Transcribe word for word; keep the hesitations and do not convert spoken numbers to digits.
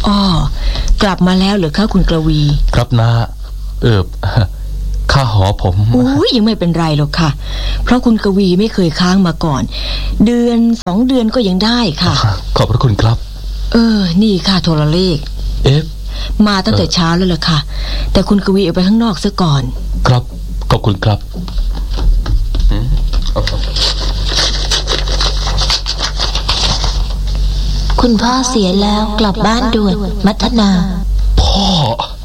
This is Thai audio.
อ๋อกลับมาแล้วเหรอคะคุณกระวีครับนะเออค่าหอผมอุ้ยยังไม่เป็นไรหรอกค่ะเพราะคุณกวีไม่เคยค้างมาก่อนเดือนสองเดือนก็ยังได้ค่ะขอบพระคุณครับเออนี่ค่ะโทรเลขเอฟมาตั้งแต่เช้าแล้วล่ะค่ะแต่คุณกวีเอาไปข้างนอกซะก่อนครับขอบคุณครับคุณพ่อเสียแล้วกลับบ้านด่วนมัทนาพ่อ